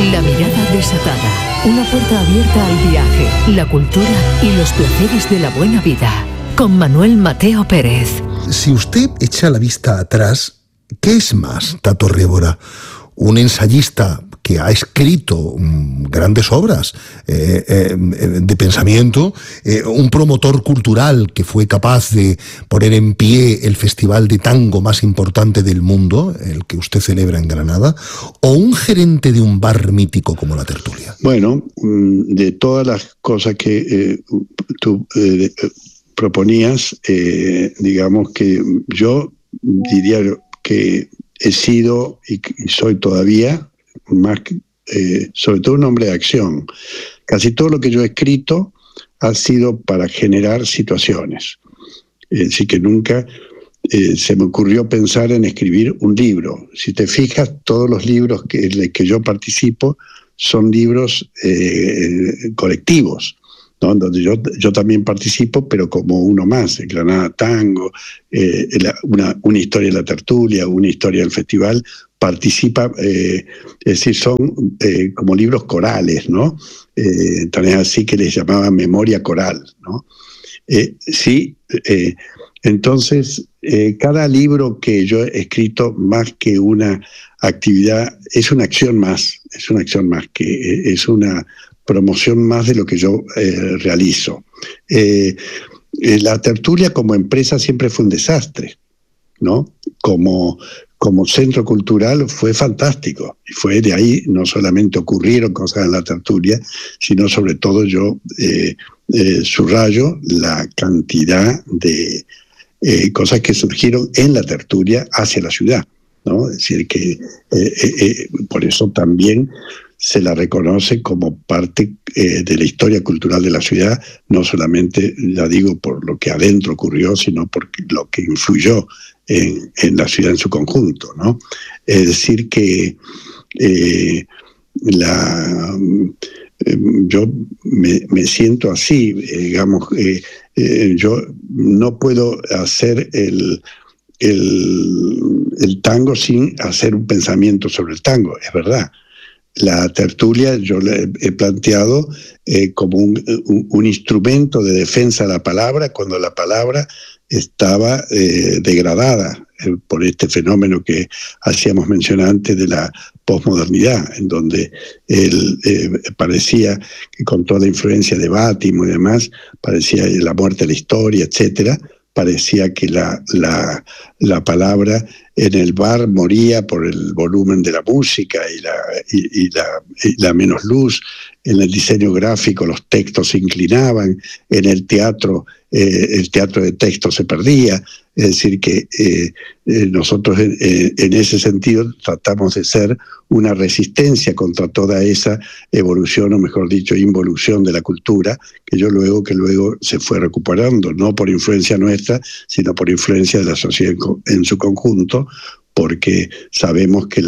La mirada desatada. Una puerta abierta al viaje, la cultura y los placeres de la buena vida. Con Manuel Mateo Pérez. Si usted echa la vista atrás, ¿qué es más Tato Révora? Un ensayista que ha escrito grandes obras de pensamiento, un promotor cultural que fue capaz de poner en pie el festival de tango más importante del mundo, el que usted celebra en Granada, o un gerente de un bar mítico como La Tertulia. Bueno, de todas las cosas que tú proponías, digamos que yo diría que he sido y soy todavía más sobre todo un hombre de acción. Casi todo lo que yo he escrito ha sido para generar situaciones. Así que nunca se me ocurrió pensar en escribir un libro. Si te fijas, todos los libros que yo participo son libros colectivos, ¿no? Donde yo también participo, pero como uno más. En Granada Tango, una historia de La Tertulia, una historia del festival, participa, es decir, son como libros corales, ¿no? Tan es así que les llamaba memoria coral, ¿no? Entonces, cada libro que yo he escrito, más que una actividad, es una acción más, que es una promoción más de lo que yo realizo. La Tertulia como empresa siempre fue un desastre, ¿no? Como centro cultural fue fantástico, y fue de ahí no solamente ocurrieron cosas en La Tertulia, sino sobre todo yo subrayo la cantidad de cosas que surgieron en La Tertulia hacia la ciudad, ¿no? Es decir, que por eso también se la reconoce como parte de la historia cultural de la ciudad, no solamente, ya digo, por lo que adentro ocurrió, sino por lo que influyó en la ciudad en su conjunto, ¿no? Es decir, que yo me siento así, digamos, yo no puedo hacer el tango sin hacer un pensamiento sobre el tango, es verdad. La Tertulia yo le he planteado como un instrumento de defensa de la palabra cuando la palabra estaba degradada por este fenómeno que hacíamos mención antes de la posmodernidad, en donde parecía que con toda la influencia de Bátimo y demás, parecía la muerte de la historia, etcétera, parecía que la palabra en el bar moría por el volumen de la música y la menos luz. En el diseño gráfico los textos se inclinaban, en el teatro de texto se perdía. Es decir, que nosotros en ese sentido tratamos de ser una resistencia contra toda esa evolución, o mejor dicho, involución de la cultura, que luego se fue recuperando, no por influencia nuestra, sino por influencia de la sociedad en su conjunto, porque sabemos que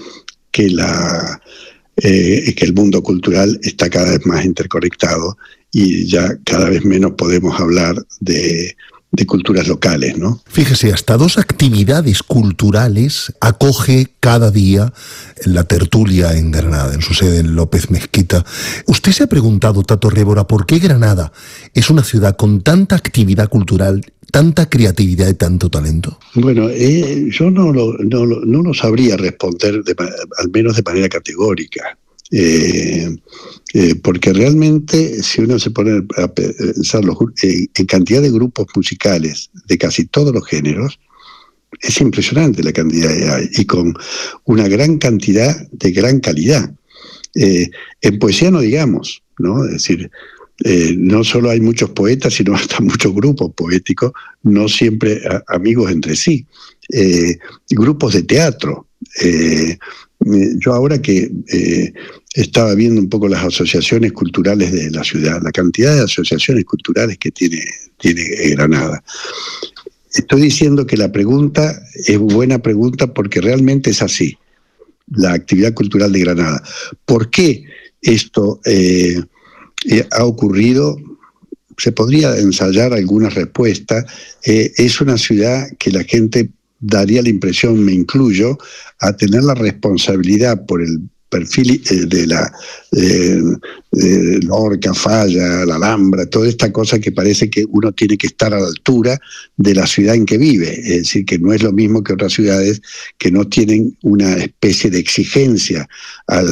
el mundo cultural está cada vez más interconectado y ya cada vez menos podemos hablar de culturas locales, ¿no? Fíjese, hasta 2 actividades culturales acoge cada día La Tertulia en Granada, en su sede en López Mezquita. ¿Usted se ha preguntado, Tato Révora, por qué Granada es una ciudad con tanta actividad cultural, tanta creatividad y tanto talento? Bueno, yo no lo sabría responder, al menos de manera categórica. Porque realmente, si uno se pone a pensar en cantidad de grupos musicales de casi todos los géneros, es impresionante la cantidad que hay, y con una gran cantidad de gran calidad. En poesía no digamos, ¿no? Es decir, no solo hay muchos poetas, sino hasta muchos grupos poéticos, no siempre amigos entre sí. Grupos de teatro. Yo ahora que estaba viendo un poco las asociaciones culturales de la ciudad, la cantidad de asociaciones culturales que tiene Granada. Estoy diciendo que la pregunta es buena pregunta porque realmente es así, la actividad cultural de Granada. ¿Por qué esto ha ocurrido? Se podría ensayar alguna respuesta. Es una ciudad que la gente daría la impresión, me incluyo, a tener la responsabilidad por el perfil de Lorca, Falla, la Alhambra, toda esta cosa que parece que uno tiene que estar a la altura de la ciudad en que vive. Es decir, que no es lo mismo que otras ciudades que no tienen una especie de exigencia a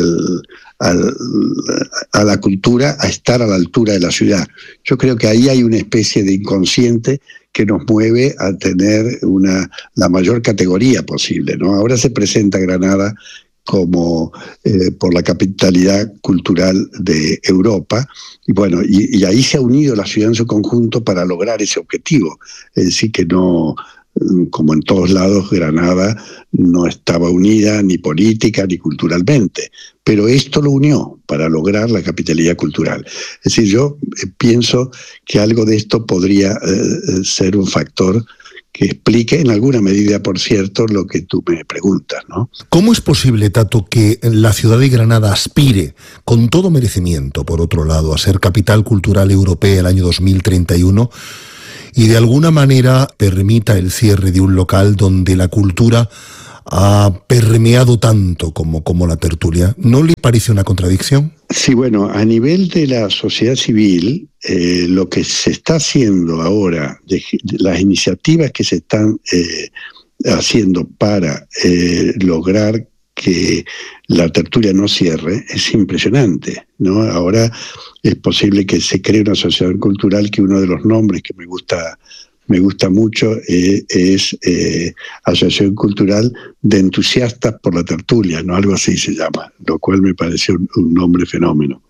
la cultura a estar a la altura de la ciudad. Yo creo que ahí hay una especie de inconsciente que nos mueve a tener la mayor categoría posible, ¿no? Ahora se presenta Granada como por la capitalidad cultural de Europa, y bueno, y ahí se ha unido la ciudad en su conjunto para lograr ese objetivo. Es decir, que no, como en todos lados, Granada no estaba unida ni política ni culturalmente, pero esto lo unió para lograr la capitalidad cultural. Es decir, yo pienso que algo de esto podría ser un factor que explique en alguna medida, por cierto, lo que tú me preguntas, ¿no? ¿Cómo es posible, Tato, que la ciudad de Granada aspire, con todo merecimiento, por otro lado, a ser capital cultural europea el año 2031 y de alguna manera permita el cierre de un local donde la cultura ha permeado tanto como la tertulia? ¿No le parece una contradicción? Sí, bueno, a nivel de la sociedad civil, lo que se está haciendo ahora, las iniciativas que se están haciendo para lograr que la tertulia no cierre, es impresionante, ¿no? Ahora es posible que se cree una asociación cultural, que uno de los nombres que me gusta mucho es Asociación Cultural de Entusiastas por la Tertulia, ¿no? Algo así se llama, lo cual me pareció un nombre fenómeno.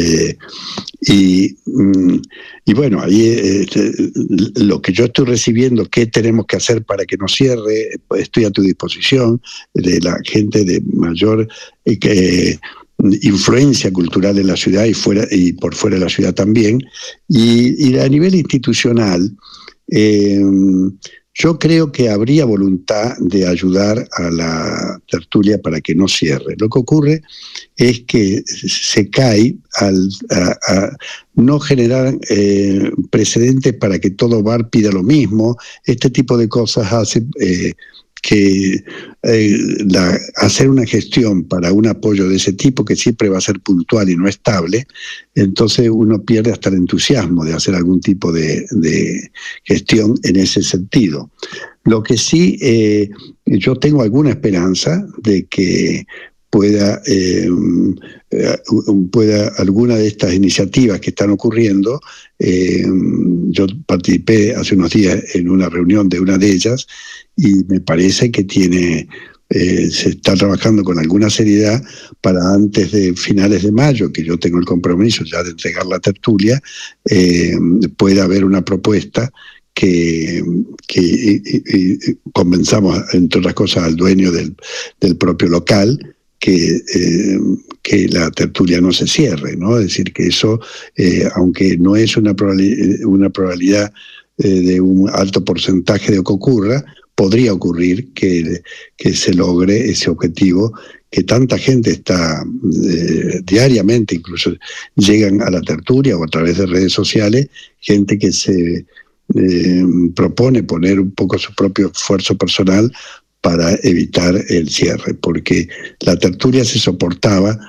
Y bueno, ahí lo que yo estoy recibiendo, qué tenemos que hacer para que no cierre, estoy a tu disposición, de la gente de mayor influencia cultural en la ciudad y por fuera de la ciudad también, y a nivel institucional, yo creo que habría voluntad de ayudar a la tertulia para que no cierre. Lo que ocurre es que se cae a no generar precedentes para que todo bar pida lo mismo. Este tipo de cosas hace que hacer una gestión para un apoyo de ese tipo, que siempre va a ser puntual y no estable, entonces uno pierde hasta el entusiasmo de hacer algún tipo de gestión en ese sentido. Lo que sí, yo tengo alguna esperanza de que pueda alguna de estas iniciativas que están ocurriendo. Yo participé hace unos días en una reunión de una de ellas y me parece que se está trabajando con alguna seriedad para antes de finales de mayo, que yo tengo el compromiso ya de entregar la tertulia, pueda haber una propuesta que convenzamos, entre otras cosas, al dueño del propio local, que la tertulia no se cierre, ¿no? Es decir, que eso, aunque no es una probabilidad de un alto porcentaje de que ocurra, podría ocurrir que se logre ese objetivo, que tanta gente está diariamente, incluso llegan a la tertulia o a través de redes sociales, gente que se propone poner un poco su propio esfuerzo personal para evitar el cierre, porque la tertulia se soportaba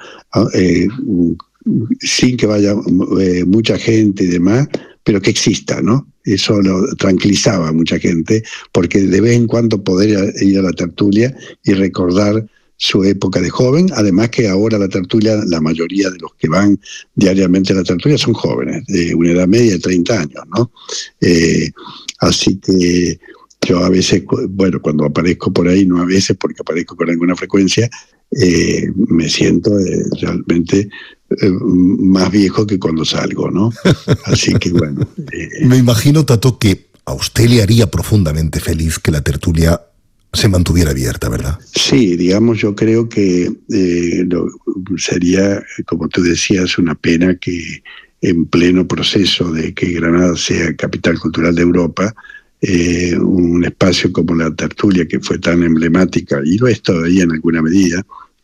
sin que vaya mucha gente y demás, pero que exista, ¿no? Eso lo tranquilizaba a mucha gente, porque de vez en cuando poder ir a la tertulia y recordar su época de joven, además que ahora la tertulia, la mayoría de los que van diariamente a la tertulia son jóvenes, de una edad media de 30 años, ¿no? Así que yo a veces, bueno, cuando aparezco por ahí, no a veces porque aparezco con alguna frecuencia, me siento realmente más viejo que cuando salgo, ¿no? Así que bueno. Me imagino, Tato, que a usted le haría profundamente feliz que la tertulia se mantuviera abierta, ¿verdad? Sí, digamos, yo creo que sería, como tú decías, una pena que en pleno proceso de que Granada sea capital cultural de Europa, un espacio como la tertulia, que fue tan emblemática, y lo es todavía en alguna medida,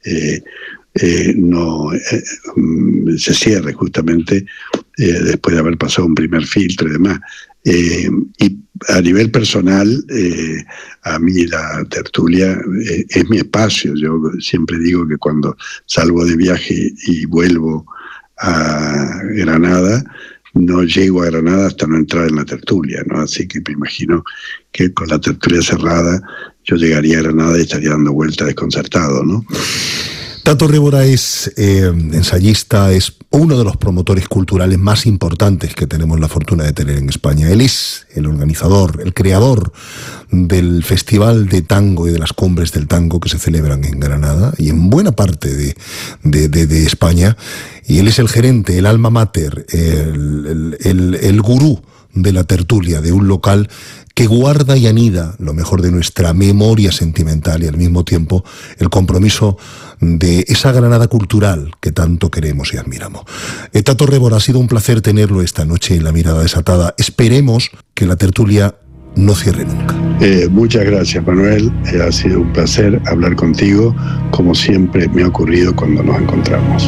no se cierre justamente después de haber pasado un primer filtro y demás. Y a nivel personal, a mí la tertulia es mi espacio. Yo siempre digo que cuando salgo de viaje y vuelvo a Granada, no llego a Granada hasta no entrar en la tertulia, ¿no? Así que me imagino que con la tertulia cerrada yo llegaría a Granada y estaría dando vueltas desconcertado, ¿no? Tato Révora es ensayista, es uno de los promotores culturales más importantes que tenemos la fortuna de tener en España. Él es el organizador, el creador del Festival de Tango y de las Cumbres del Tango que se celebran en Granada y en buena parte de España. Y él es el gerente, el alma mater, el gurú de la tertulia, de un local que guarda y anida lo mejor de nuestra memoria sentimental y al mismo tiempo el compromiso de esa Granada cultural que tanto queremos y admiramos. Tato Révora, ha sido un placer tenerlo esta noche en La Mirada Desatada. Esperemos que la tertulia no cierre nunca. Muchas gracias, Manuel. Ha sido un placer hablar contigo, como siempre me ha ocurrido cuando nos encontramos.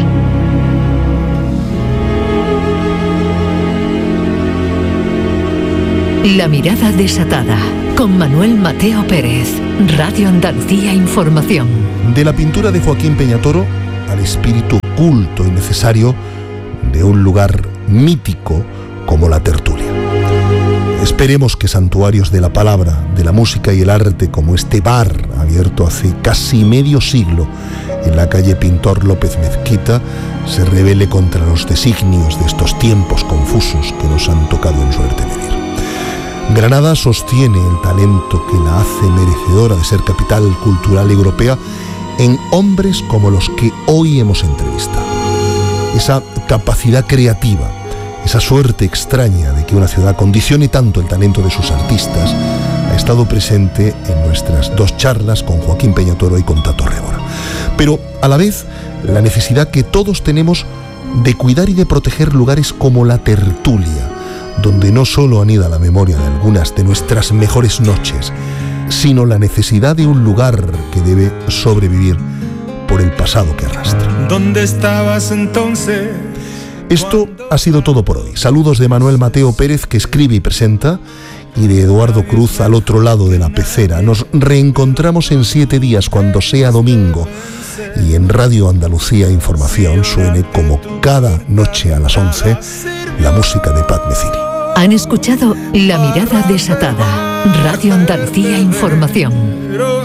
La Mirada Desatada, con Manuel Mateo Pérez, Radio Andalucía Información. De la pintura de Joaquín Peñatoro al espíritu culto y necesario de un lugar mítico como la tertulia. Esperemos que santuarios de la palabra, de la música y el arte, como este bar abierto hace casi medio siglo en la calle Pintor López Mezquita, se rebele contra los designios de estos tiempos confusos que nos han tocado en suerte vivir. Granada sostiene el talento que la hace merecedora de ser capital cultural europea en hombres como los que hoy hemos entrevistado. Esa capacidad creativa, esa suerte extraña de que una ciudad condicione tanto el talento de sus artistas, ha estado presente en nuestras dos charlas con Joaquín Peñatoro y con Tato Révora. Pero a la vez, la necesidad que todos tenemos de cuidar y de proteger lugares como la tertulia, donde no solo anida la memoria de algunas de nuestras mejores noches, sino la necesidad de un lugar que debe sobrevivir por el pasado que arrastra. ¿Dónde estabas entonces? Esto ha sido todo por hoy. Saludos de Manuel Mateo Pérez, que escribe y presenta, y de Eduardo Cruz al otro lado de la pecera. Nos reencontramos en 7 días, cuando sea domingo, y en Radio Andalucía Información suene como cada noche a las 11 la música de Pat Metheny. Han escuchado La Mirada Desatada, Radio Andalucía Información.